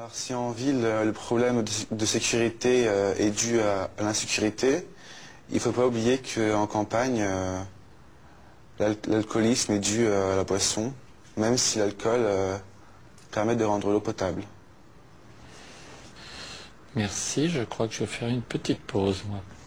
Alors si en ville le problème de sécurité est dû à l'insécurité, il ne faut pas oublier qu'en campagne, l'alcoolisme est dû à la boisson, même si l'alcool permet de rendre l'eau potable. Merci, je crois que je vais faire une petite pause, moi.